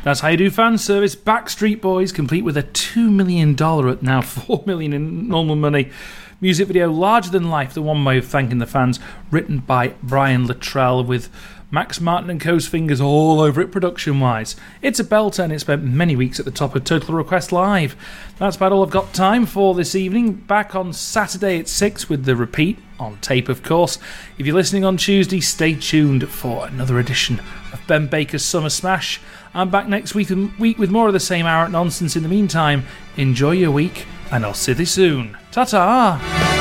That's How You Do fan service. Backstreet Boys, complete with a $2 million at now $4 million in normal money. Music video Larger Than Life, the one way of thanking the fans, written by Brian Luttrell with Max Martin and co.'s fingers all over it production-wise. It's a belter and it spent many weeks at the top of Total Request Live. That's about all I've got time for this evening. Back on Saturday at 6 with the repeat, on tape of course. If you're listening on Tuesday, stay tuned for another edition of Ben Baker's Summer Smash. I'm back next week with more of the same arrant nonsense. In the meantime, enjoy your week and I'll see you soon. Ta-ta!